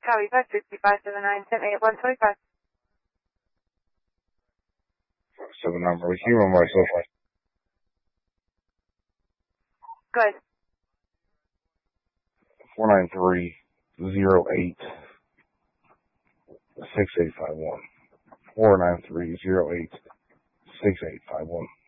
Copy 56579108125. 79, we see on my social. Good. 493-08-6851. 493-08-6851.